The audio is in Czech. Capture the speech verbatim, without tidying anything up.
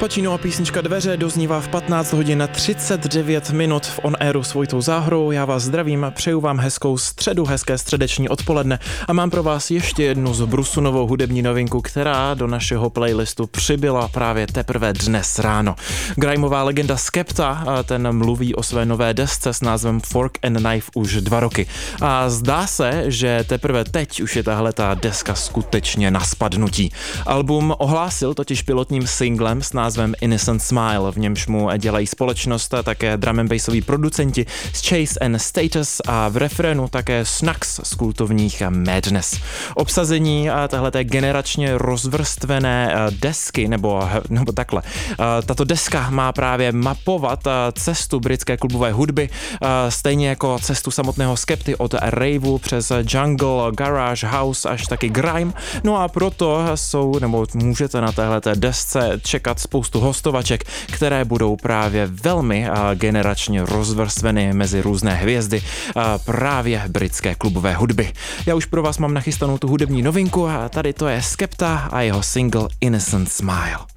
Pacino a písnička Dveře doznívá v patnáct hodin na třicet devět minut v On Airu s Vojtou Záhrou. Já vás zdravím, přeju vám hezkou středu, hezké středeční odpoledne a mám pro vás ještě jednu zbrusunovou hudební novinku, která do našeho playlistu přibyla právě teprve dnes ráno. Grimeová legenda Skepta, ten mluví o své nové desce s názvem Fork and Knife už dva roky. A zdá se, že teprve teď už je tahleta deska skutečně na spadnutí. Album ohlásil totiž pilotním singlem s názvem Innocent Smile, v němž mu dělají společnost a také drum and bassoví producenti z Chase and Status a v refrénu také Snacks z kultovních Madness. Obsazení tahleté generačně rozvrstvené desky, nebo, nebo takhle. Tato deska má právě mapovat cestu britské klubové hudby, stejně jako cestu samotného Skepty od raveu přes jungle, garage, house až taky grime. No a proto jsou, nebo můžete na téhleté desce čekat spoustu hostovaček, které budou právě velmi generačně rozvrstveny mezi různé hvězdy právě britské klubové hudby. Já už pro vás mám nachystanou tu hudební novinku a tady to je Skepta a jeho single Innocent Smile.